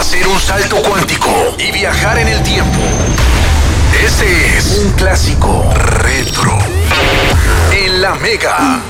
hacer un salto cuántico y viajar en el tiempo. Este es un clásico retro en La Mega.